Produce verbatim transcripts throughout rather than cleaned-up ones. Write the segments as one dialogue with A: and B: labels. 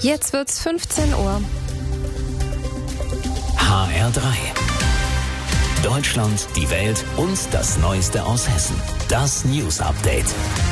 A: Jetzt wird's fünfzehn Uhr.
B: H R drei. Deutschland, die Welt und das Neueste aus Hessen. Das News Update.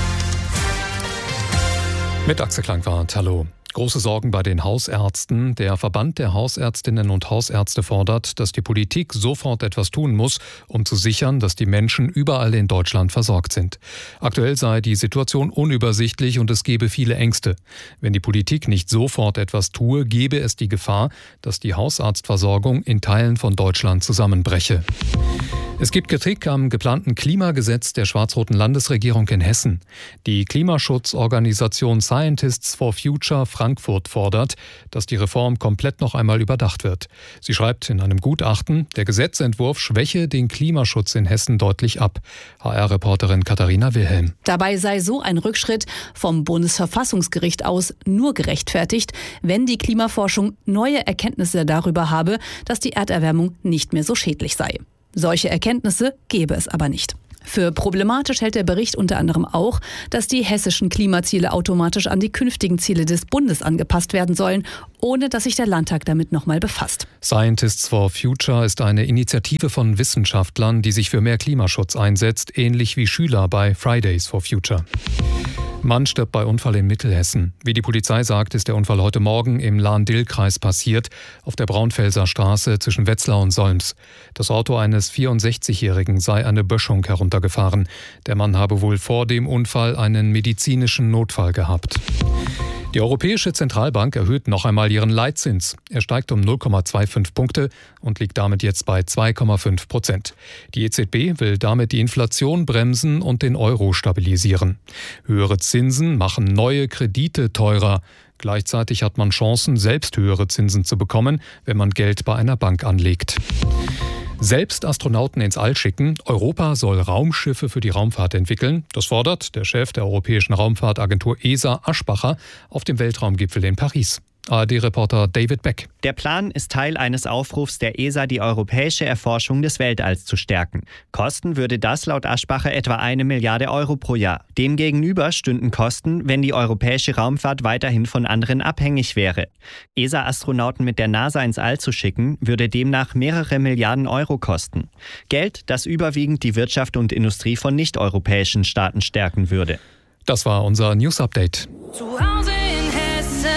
C: Mit Axel Klangwart, hallo. Große Sorgen bei den Hausärzten. Der Verband der Hausärztinnen und Hausärzte fordert, dass die Politik sofort etwas tun muss, um zu sichern, dass die Menschen überall in Deutschland versorgt sind. Aktuell sei die Situation unübersichtlich und es gebe viele Ängste. Wenn die Politik nicht sofort etwas tue, gebe es die Gefahr, dass die Hausarztversorgung in Teilen von Deutschland zusammenbreche. Es gibt Kritik am geplanten Klimagesetz der schwarz-roten Landesregierung in Hessen. Die Klimaschutzorganisation Scientists for Future Frankfurt fordert, dass die Reform komplett noch einmal überdacht wird. Sie schreibt in einem Gutachten, der Gesetzentwurf schwäche den Klimaschutz in Hessen deutlich ab. H R-Reporterin Katharina Wilhelm.
D: Dabei sei so ein Rückschritt vom Bundesverfassungsgericht aus nur gerechtfertigt, wenn die Klimaforschung neue Erkenntnisse darüber habe, dass die Erderwärmung nicht mehr so schädlich sei. Solche Erkenntnisse gäbe es aber nicht. Für problematisch hält der Bericht unter anderem auch, dass die hessischen Klimaziele automatisch an die künftigen Ziele des Bundes angepasst werden sollen, ohne dass sich der Landtag damit nochmal befasst.
C: Scientists for Future ist eine Initiative von Wissenschaftlern, die sich für mehr Klimaschutz einsetzt, ähnlich wie Schüler bei Fridays for Future. Mann stirbt bei Unfall in Mittelhessen. Wie die Polizei sagt, ist der Unfall heute Morgen im Lahn-Dill-Kreis passiert, auf der Braunfelser Straße zwischen Wetzlar und Solms. Das Auto eines vierundsechzigjährigen sei eine Böschung heruntergefahren. Der Mann habe wohl vor dem Unfall einen medizinischen Notfall gehabt. Die Europäische Zentralbank erhöht noch einmal ihren Leitzins. Er steigt um null Komma fünfundzwanzig Punkte und liegt damit jetzt bei zwei Komma fünf Prozent. Die E Z B will damit die Inflation bremsen und den Euro stabilisieren. Höhere Zinsen machen neue Kredite teurer. Gleichzeitig hat man Chancen, selbst höhere Zinsen zu bekommen, wenn man Geld bei einer Bank anlegt. Selbst Astronauten ins All schicken. Europa soll Raumschiffe für die Raumfahrt entwickeln. Das fordert der Chef der Europäischen Raumfahrtagentur E S A, Aschbacher, auf dem Weltraumgipfel in Paris. A R D-Reporter David Beck.
E: Der Plan ist Teil eines Aufrufs der E S A, die europäische Erforschung des Weltalls zu stärken. Kosten würde das laut Aschbacher etwa eine Milliarde Euro pro Jahr. Demgegenüber stünden Kosten, wenn die europäische Raumfahrt weiterhin von anderen abhängig wäre. E S A-Astronauten mit der NASA ins All zu schicken, würde demnach mehrere Milliarden Euro kosten. Geld, das überwiegend die Wirtschaft und Industrie von nicht-europäischen Staaten stärken würde.
C: Das war unser News-Update.
A: Zu Hause in Hessen.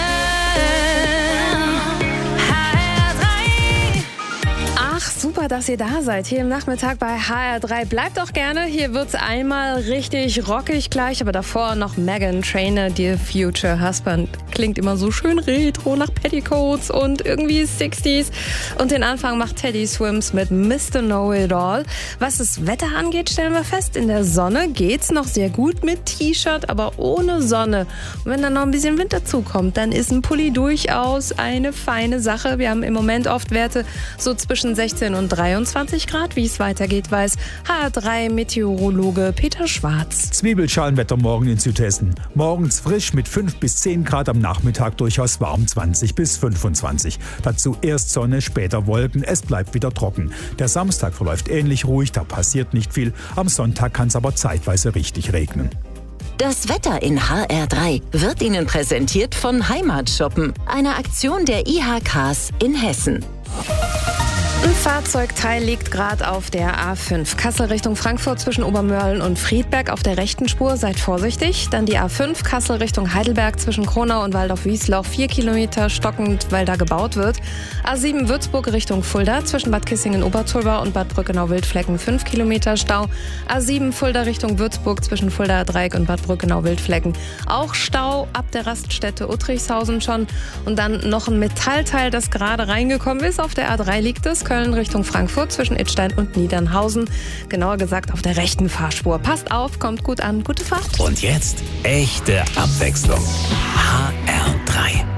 A: Super, dass ihr da seid, hier im Nachmittag bei H R drei. Bleibt auch gerne, hier wird's einmal richtig rockig gleich, aber davor noch Meghan Trainor, Dear Future Husband. Klingt immer so schön retro nach Petticoats und irgendwie sechziger. Und den Anfang macht Teddy Swims mit Mister Know-It-All. Was das Wetter angeht, stellen wir fest, in der Sonne geht's noch sehr gut mit T-Shirt, aber ohne Sonne. Und wenn dann noch ein bisschen Wind dazukommt, dann ist ein Pulli durchaus eine feine Sache. Wir haben im Moment oft Werte so zwischen sechzehn und dreiundzwanzig Grad. Wie es weitergeht, weiß H R drei Meteorologe Peter Schwarz.
F: Zwiebelschalenwetter morgen in Südhessen. Morgens frisch mit fünf bis zehn Grad, am Nachmittag durchaus warm, zwanzig bis fünfundzwanzig. Dazu erst Sonne, später Wolken, es bleibt wieder trocken. Der Samstag verläuft ähnlich ruhig, da passiert nicht viel. Am Sonntag kann es aber zeitweise richtig regnen.
G: Das Wetter in H R drei wird Ihnen präsentiert von Heimatshoppen, einer Aktion der I H Ks in Hessen.
A: Ein Fahrzeugteil liegt gerade auf der A fünf. Kassel Richtung Frankfurt zwischen Obermörlen und Friedberg auf der rechten Spur. Seid vorsichtig. Dann die A fünf Kassel Richtung Heidelberg zwischen Kronau und Waldorf-Wiesloch. Vier Kilometer stockend, weil da gebaut wird. A sieben Würzburg Richtung Fulda zwischen Bad Kissingen-Oberzollbach und Bad Brückenau-Wildflecken. Fünf Kilometer Stau. A sieben Fulda Richtung Würzburg zwischen Fulda-Dreieck und Bad Brückenau-Wildflecken. Auch Stau ab der Raststätte Uttrichshausen schon. Und dann noch ein Metallteil, das gerade reingekommen ist. Auf der A drei liegt es. Köln Richtung Frankfurt zwischen Idstein und Niedernhausen. Genauer gesagt auf der rechten Fahrspur. Passt auf, kommt gut an, gute Fahrt.
B: Und jetzt echte Abwechslung. H R drei.